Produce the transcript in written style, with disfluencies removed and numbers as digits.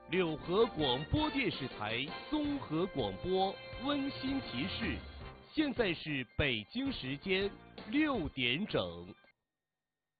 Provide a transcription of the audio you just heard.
柳河广播电视台综合广播温馨提示：现在是北京时间6点整。